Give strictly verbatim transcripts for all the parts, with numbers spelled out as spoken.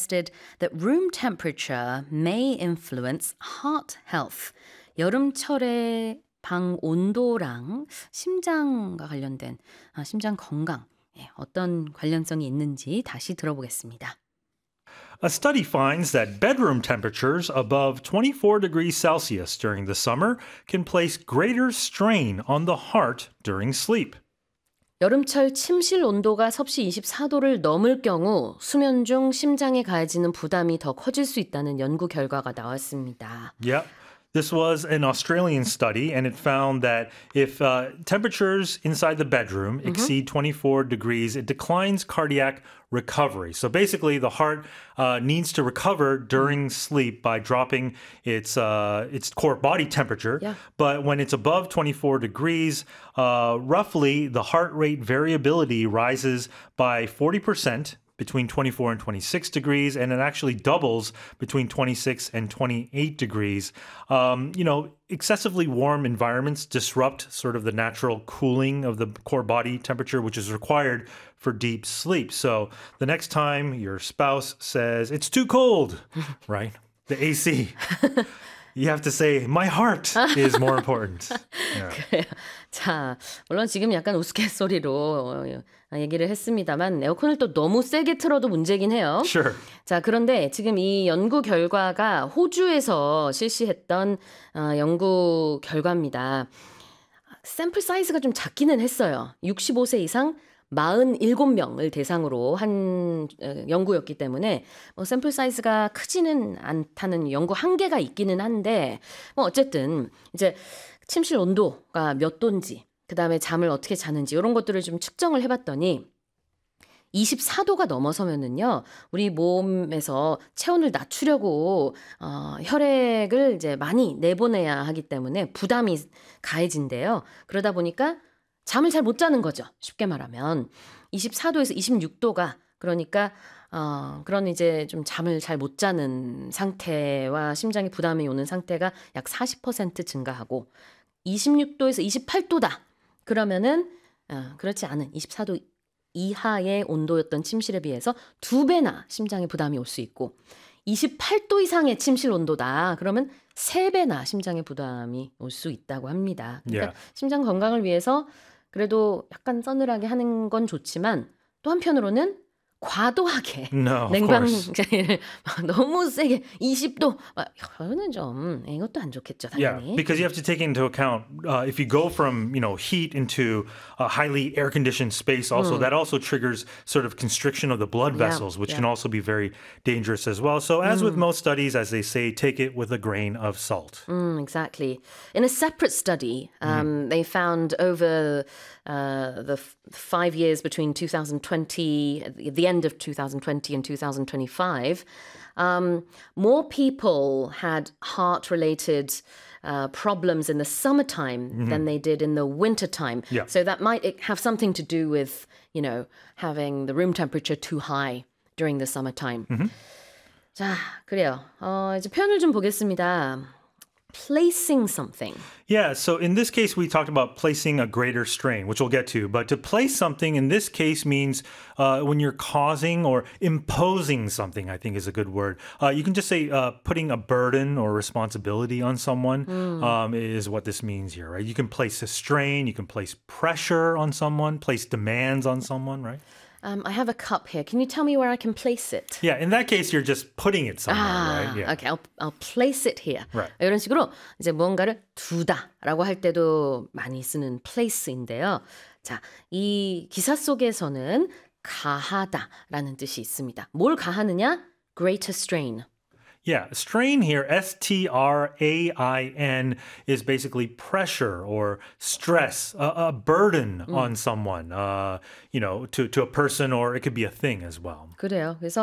suggested that room temperature may influence heart health. 여름철에 방 온도랑 심장과 관련된 아, 심장 건강 예, 어떤 관련성이 있는지 다시 들어보겠습니다. A study finds that bedroom temperatures above twenty-four degrees Celsius during the summer can place greater strain on the heart during sleep. 여름철 침실 온도가 섭씨 이십사 도를 넘을 경우 수면 중 심장에 가해지는 부담이 더 커질 수 있다는 연구 결과가 나왔습니다. Yeah. This was an Australian study, and it found that if uh, temperatures inside the bedroom exceed twenty-four degrees, it declines cardiac recovery. So basically, the heart uh, needs to recover during sleep by dropping its uh, its core body temperature. Yeah. But when it's above twenty-four degrees, uh, roughly the heart rate variability rises by forty percent. Between twenty-four and twenty-six degrees, and it actually doubles between twenty-six and twenty-eight degrees. Um, you know, excessively warm environments disrupt sort of the natural cooling of the core body temperature, which is required for deep sleep. So the next time your spouse says, it's too cold, right? The A C. You have to say, my heart is more important. Yeah. 그래요. 자, 물론 지금 약간 우스갯소리로 얘기를 했습니다만 에어컨을 또 너무 세게 틀어도 문제긴 해요. Sure. 자, 그런데 지금 이 연구 결과가 호주에서 실시했던 어, 연구 결과입니다. 샘플 사이즈가 좀 작기는 했어요. 육십오 세 이상 사십칠 명을 대상으로 한 연구였기 때문에 뭐 샘플 사이즈가 크지는 않다는 연구 한계가 있기는 한데 뭐 어쨌든 이제 침실 온도가 몇 도인지 그다음에 잠을 어떻게 자는지 이런 것들을 좀 측정을 해봤더니 이십사 도가 넘어서면은요 우리 몸에서 체온을 낮추려고 어, 혈액을 이제 많이 내보내야 하기 때문에 부담이 가해진대요. 그러다 보니까 잠을 잘 못 자는 거죠. 쉽게 말하면 이십사 도에서 이십육 도가 그러니까 어, 그런 이제 좀 잠을 잘 못 자는 상태와 심장에 부담이 오는 상태가 약 사십 퍼센트 증가하고 이십육 도에서 이십팔 도다. 그러면은 어, 그렇지 않은 이십사 도 이하의 온도였던 침실에 비해서 두 배나 심장에 부담이 올 수 있고 이십팔 도 이상의 침실 온도다. 그러면 세 배나 심장에 부담이 올 수 있다고 합니다. 그러니까 Yeah. 심장 건강을 위해서 그래도 약간 서늘하게 하는 건 좋지만 또 한편으로는 과도하게 No, of 냉방기를 너무 세게 이십 도 이거는 좀 이것도 안 좋겠죠 당연히. Yeah, because you have to take into account uh, if you go from you know heat into a highly air conditioned space, also that also triggers sort of constriction of the blood Yeah, vessels, which yeah. can also be very dangerous as well. So as with most studies, as they say, take it with a grain of salt. Mm, exactly. In a separate study, um, they found over uh, the f- five years between two thousand twenty, at the end of two thousand twenty and two thousand twenty-five, um, more people had heart-related uh, problems in the summertime than they did in the wintertime. Yeah. So that might have something to do with, you know, having the room temperature too high during the summertime. 자, 그래요. 어, 이제 표현을 좀 보겠습니다. Placing something. Yeah, so in this case, we talked about placing a greater strain, which we'll get to. But to place something in this case means uh, when you're causing or imposing something, I think is a good word. Uh, you can just say uh, putting a burden or responsibility on someone um, is what this means here, right? You can place a strain, you can place pressure on someone, place demands on someone, right? Um, I have a cup here. Can you tell me where I can place it? Yeah, in that case, you're just putting it somewhere, 아, right? Yeah. okay, I'll, I'll place it here. Right. 이런 식으로 이제 무언가를 두다라고 할 때도 많이 쓰는 place인데요. 자, 이 기사 속에서는 가하다라는 뜻이 있습니다. 뭘 가하느냐? Greater strain. Yeah, strain here, S T R A I N, is basically pressure or stress, a, a burden on someone, uh, you know, to, to a person, or it could be a thing as well. 그래요. 그래서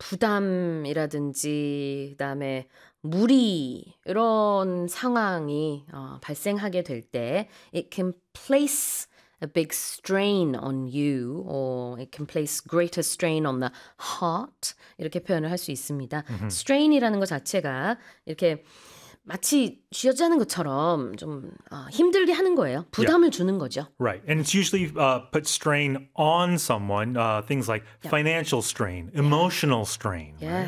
부담이라든지 그다음에 무리 이런 상황이 어, 발생하게 될 때 it can place a big strain on you or it can place greater strain on the heart 이렇게 표현을 할 수 있습니다. strain이라는 것 자체가 이렇게 마치 쥐어짜는 것처럼 좀 어, 힘들게 하는 거예요. 부담을 주는 거죠. Right. And it's usually uh, put strain on someone, uh, things like financial strain, emotional strain. Yeah.